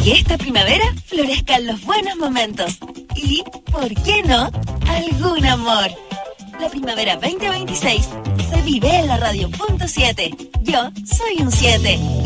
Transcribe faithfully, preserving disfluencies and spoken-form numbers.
que esta primavera florezcan los buenos momentos. Y, ¿por qué no?, algún amor. La primavera veinte veintiséis se vive en la radio punto siete. Yo soy un siete.